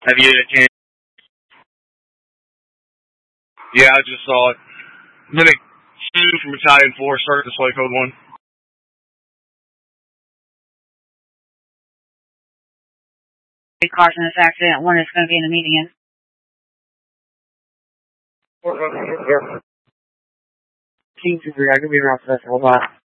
Have you had a chance? Yeah, I just saw it. Then it from Battalion 4, start display code 1. Caution this accident. 1 is going to be in the meeting in. Team 2-3, I can be around for this. Hold on.